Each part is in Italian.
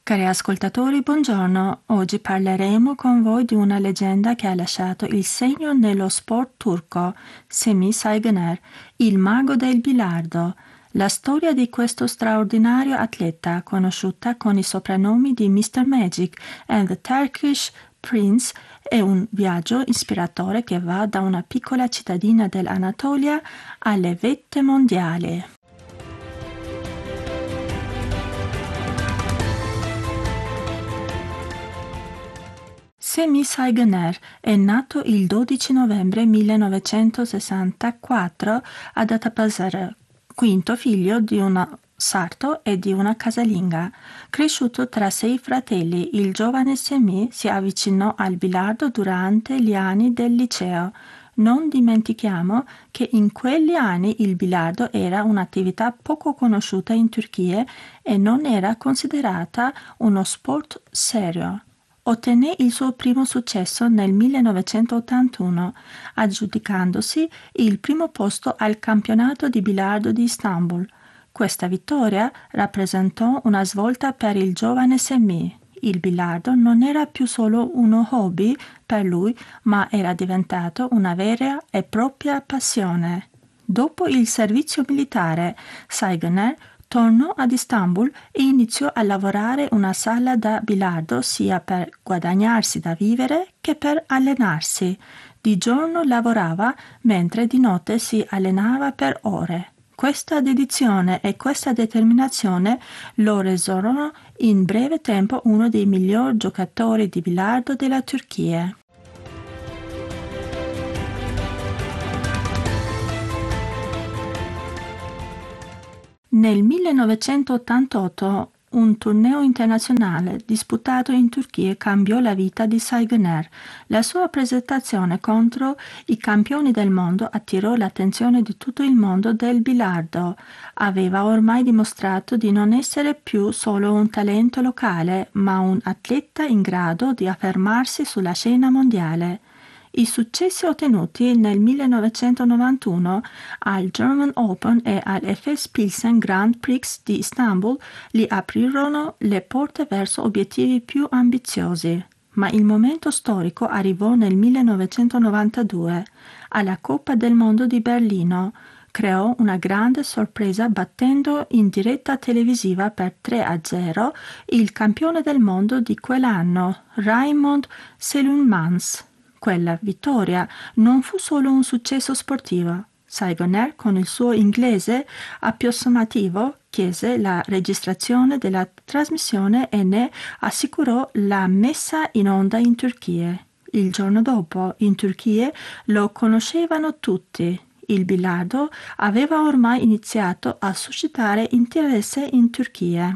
Cari ascoltatori, buongiorno. Oggi parleremo con voi di una leggenda che ha lasciato il segno nello sport turco, Semih Saygıner, il mago del bilardo. La storia di questo straordinario atleta, conosciuta con i soprannomi di Mr. Magic and the Turkish Prince, è un viaggio ispiratore che va da una piccola cittadina dell'Anatolia alle vette mondiali. Semih Saygıner è nato il 12 novembre 1964 ad Adapazarı, quinto figlio di un sarto e di una casalinga. Cresciuto tra 6 fratelli, il giovane Semih si avvicinò al bilardo durante gli anni del liceo. Non dimentichiamo che in quegli anni il bilardo era un'attività poco conosciuta in Turchia e non era considerata uno sport serio. Ottenne il suo primo successo nel 1981, aggiudicandosi il primo posto al campionato di bilardo di Istanbul. Questa vittoria rappresentò una svolta per il giovane Semih. Il bilardo non era più solo uno hobby per lui, ma era diventato una vera e propria passione. Dopo il servizio militare, Saygıner tornò ad Istanbul e iniziò a lavorare in una sala da bilardo sia per guadagnarsi da vivere che per allenarsi. Di giorno lavorava, mentre di notte si allenava per ore. Questa dedizione e questa determinazione lo resero in breve tempo uno dei migliori giocatori di bilardo della Turchia. Nel 1988 un torneo internazionale disputato in Turchia cambiò la vita di Saygıner. La sua presentazione contro i campioni del mondo attirò l'attenzione di tutto il mondo del bilardo. Aveva ormai dimostrato di non essere più solo un talento locale, ma un atleta in grado di affermarsi sulla scena mondiale. I successi ottenuti nel 1991 al German Open e all'Efes Pilsen Grand Prix di Istanbul gli aprirono le porte verso obiettivi più ambiziosi. Ma il momento storico arrivò nel 1992, alla Coppa del Mondo di Berlino. Creò una grande sorpresa battendo in diretta televisiva per 3-0 il campione del mondo di quell'anno, Raymond Seulmans. Quella vittoria non fu solo un successo sportivo. Saygıner, con il suo inglese approssimativo, chiese la registrazione della trasmissione e ne assicurò la messa in onda in Turchia. Il giorno dopo, in Turchia, lo conoscevano tutti. Il bilardo aveva ormai iniziato a suscitare interesse in Turchia.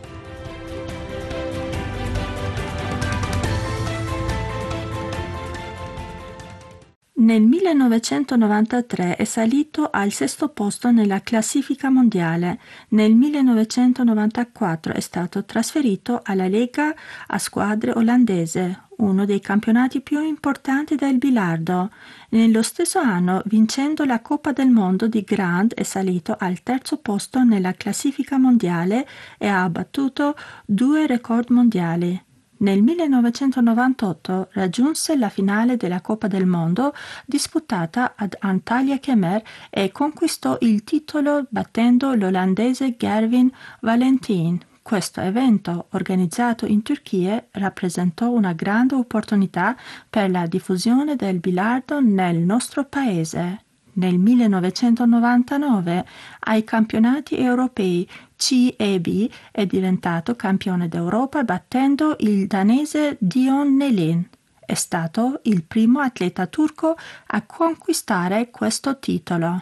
Nel 1993 è salito al sesto posto nella classifica mondiale. Nel 1994 è stato trasferito alla Lega a squadre olandese, uno dei campionati più importanti del bilardo. Nello stesso anno, vincendo la Coppa del Mondo di Grand, è salito al terzo posto nella classifica mondiale e ha battuto 2 record mondiali. Nel 1998 raggiunse la finale della Coppa del Mondo disputata ad Antalya Kemer e conquistò il titolo battendo l'olandese Gerwin Valentin. Questo evento, organizzato in Turchia, rappresentò una grande opportunità per la diffusione del bilardo nel nostro paese. Nel 1999, ai campionati europei C e B, è diventato campione d'Europa battendo il danese Dion Nelin. È stato il primo atleta turco a conquistare questo titolo.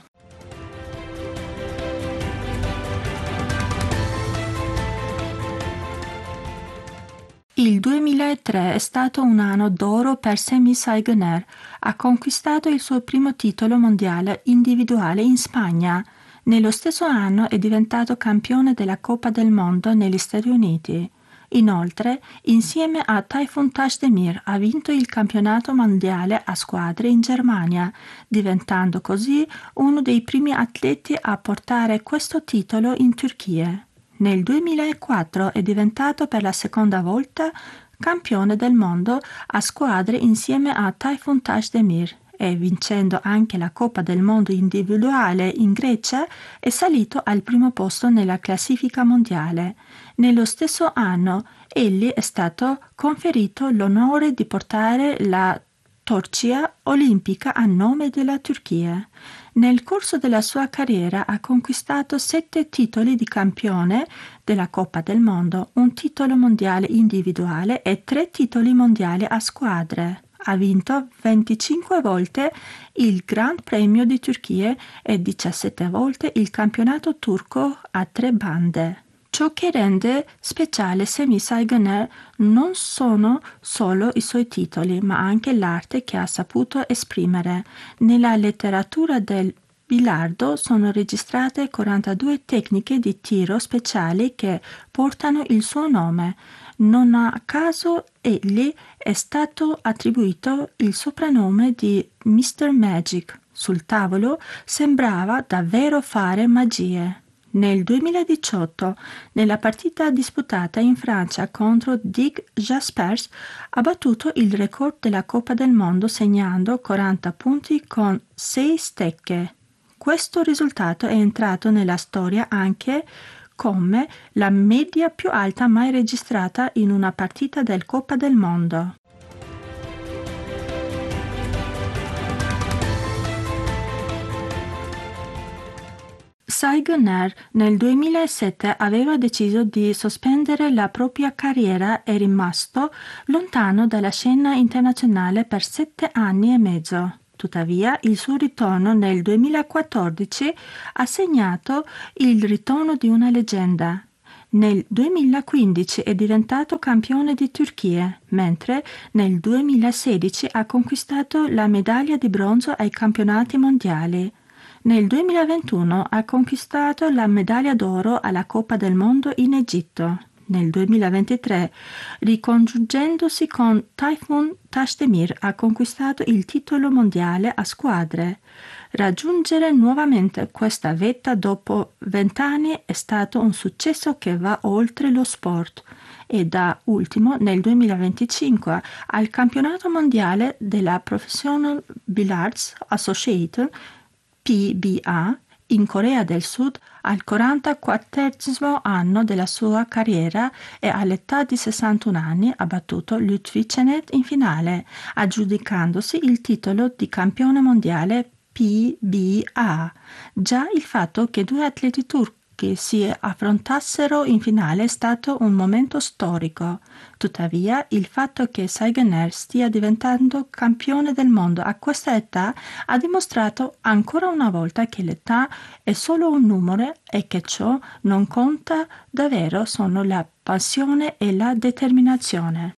Il 2003 è stato un anno d'oro per Semih Saygıner. Ha conquistato il suo primo titolo mondiale individuale in Spagna. Nello stesso anno è diventato campione della Coppa del Mondo negli Stati Uniti. Inoltre, insieme a Tayfun Tasdemir ha vinto il campionato mondiale a squadre in Germania, diventando così uno dei primi atleti a portare questo titolo in Turchia. Nel 2004 è diventato per la seconda volta campione del mondo a squadre insieme a Tayfun Tasdemir e vincendo anche la Coppa del Mondo individuale in Grecia è salito al primo posto nella classifica mondiale. Nello stesso anno egli è stato conferito l'onore di portare la torcia olimpica a nome della Turchia. Nel corso della sua carriera ha conquistato 7 titoli di campione della Coppa del Mondo, un titolo mondiale individuale e 3 titoli mondiali a squadre. Ha vinto 25 volte il Gran Premio di Turchia e 17 volte il campionato turco a 3 bande. Ciò che rende speciale Semih Saygıner non sono solo i suoi titoli, ma anche l'arte che ha saputo esprimere. Nella letteratura del bilardo sono registrate 42 tecniche di tiro speciali che portano il suo nome. Non a caso egli è stato attribuito il soprannome di Mr. Magic. Sul tavolo sembrava davvero fare magie. Nel 2018, nella partita disputata in Francia contro Dick Jaspers, ha battuto il record della Coppa del Mondo segnando 40 punti con 6 stecche. Questo risultato è entrato nella storia anche come la media più alta mai registrata in una partita del Coppa del Mondo. Saygıner nel 2007 aveva deciso di sospendere la propria carriera e rimasto lontano dalla scena internazionale per 7 anni e mezzo. Tuttavia, il suo ritorno nel 2014 ha segnato il ritorno di una leggenda. Nel 2015 è diventato campione di Turchia, mentre nel 2016 ha conquistato la medaglia di bronzo ai campionati mondiali. Nel 2021 ha conquistato la medaglia d'oro alla Coppa del Mondo in Egitto. Nel 2023, ricongiungendosi con Tayfun Tasdemir, ha conquistato il titolo mondiale a squadre. Raggiungere nuovamente questa vetta dopo 20 anni è stato un successo che va oltre lo sport e da ultimo nel 2025 al campionato mondiale della Professional Billiards Association PBA in Corea del Sud al 44esimo anno della sua carriera e all'età di 61 anni ha battuto Lütfi Çenet in finale, aggiudicandosi il titolo di campione mondiale PBA. Già il fatto che 2 atleti turchi si affrontassero in finale è stato un momento storico. Tuttavia, il fatto che Saygıner stia diventando campione del mondo a questa età ha dimostrato ancora una volta che l'età è solo un numero e che ciò non conta davvero sono la passione e la determinazione.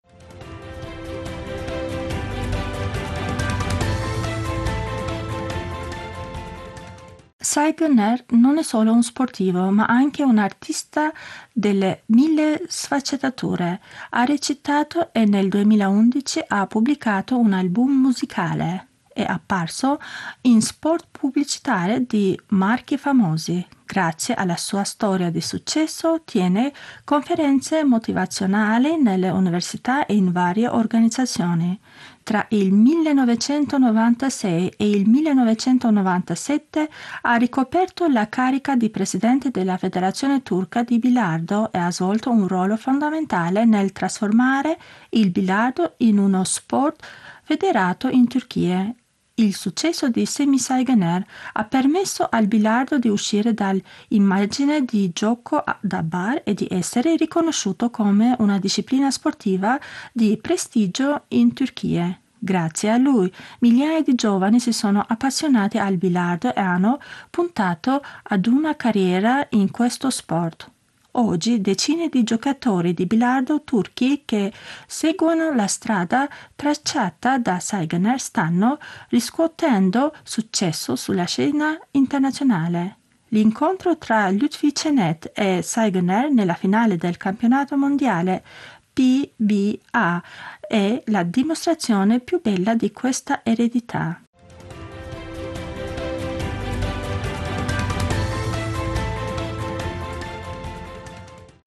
Saygıner non è solo un sportivo, ma anche un artista delle 1000 sfaccettature. Ha recitato e nel 2011 ha pubblicato un album musicale. È apparso in spot pubblicitari di marchi famosi. Grazie alla sua storia di successo, tiene conferenze motivazionali nelle università e in varie organizzazioni. Tra il 1996 e il 1997 ha ricoperto la carica di presidente della Federazione Turca di Bilardo e ha svolto un ruolo fondamentale nel trasformare il bilardo in uno sport federato in Turchia. Il successo di Semih Saygıner ha permesso al bilardo di uscire dall'immagine di gioco da bar e di essere riconosciuto come una disciplina sportiva di prestigio in Turchia. Grazie a lui, migliaia di giovani si sono appassionati al bilardo e hanno puntato ad una carriera in questo sport. Oggi decine di giocatori di bilardo turchi che seguono la strada tracciata da Saygıner stanno riscuotendo successo sulla scena internazionale. L'incontro tra Lütfi Çenet e Saygıner nella finale del campionato mondiale PBA è la dimostrazione più bella di questa eredità.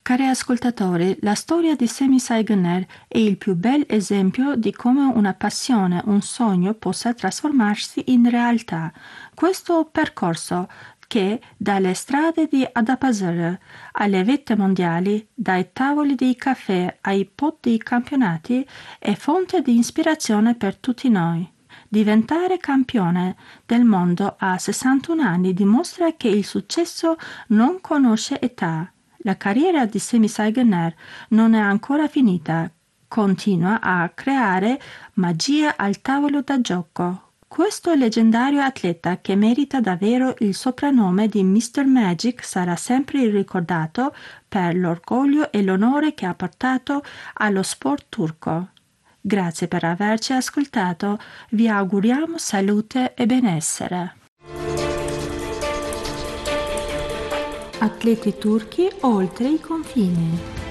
Cari ascoltatori, la storia di Sami Saygıner è il più bel esempio di come una passione, un sogno possa trasformarsi in realtà. Questo percorso che dalle strade di Adapazarı alle vette mondiali, dai tavoli di caffè ai pod di campionati, è fonte di ispirazione per tutti noi. Diventare campione del mondo a 61 anni dimostra che il successo non conosce età. La carriera di Sami Saygıner non è ancora finita. Continua a creare magia al tavolo da gioco. Questo leggendario atleta, che merita davvero il soprannome di Mr. Magic, sarà sempre ricordato per l'orgoglio e l'onore che ha portato allo sport turco. Grazie per averci ascoltato, vi auguriamo salute e benessere. Atleti turchi oltre i confini.